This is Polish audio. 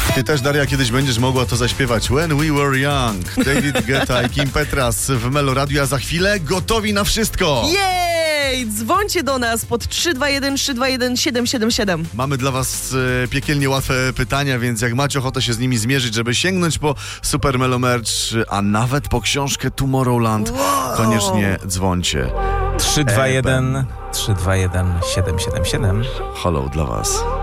Ty też, Daria, kiedyś będziesz mogła to zaśpiewać. When We Were Young. David Guetta i Kim Petras w Meloradiu, a za chwilę gotowi na wszystko. Jej! Dzwońcie do nas pod 321 321 777. Mamy dla was piekielnie łatwe pytania, więc jak macie ochotę się z nimi zmierzyć, żeby sięgnąć po Super Melo Merch, a nawet po książkę Tomorrowland, koniecznie dzwońcie. 321 321 777. Hello dla was.